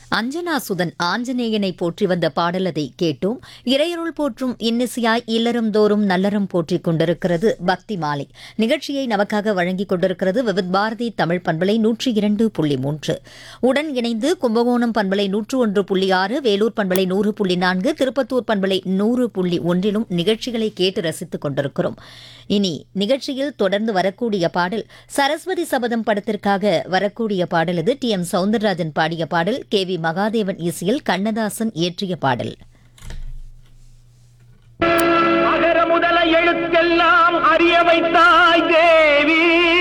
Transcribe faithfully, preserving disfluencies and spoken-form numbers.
அஞ்சனாசுதன் ஆஞ்சநேயனை போற்றி வந்த பாடலதை கேட்டோம். இறையருள் போற்றும் இன்னிசையாய் இல்லறம் தோறும் நல்லறம் போற்றிக் கொண்டிருக்கிறது பக்தி மாலை நிகழ்ச்சியை நமக்காக வழங்கிக் கொண்டிருக்கிறது விவித் பாரதி தமிழ் பண்பலை நூற்றி இரண்டு புள்ளி மூன்று. உடன் இணைந்து கும்பகோணம் பண்பலை நூற்று ஒன்று புள்ளி ஆறு, வேலூர் பண்பலை நூறு புள்ளி நான்கு, திருப்பத்தூர் பண்பலை நூறு புள்ளி ஒன்றிலும் நிகழ்ச்சிகளை கேட்டு ரசித்துக் கொண்டிருக்கிறோம். இனி நிகழ்ச்சியில் தொடர்ந்து வரக்கூடிய பாடல் சரஸ்வதி சபதம் படத்திற்காக வரக்கூடிய பாடல் இது. டி எம் சவுந்தரராஜன் பாடிய பாடல், கே வி மகாதேவன் இசையில் கண்ணதாசன் இயற்றிய பாடல். அகர முதல எழுத்தெல்லாம் அறிய வைத்தாய் தேவி.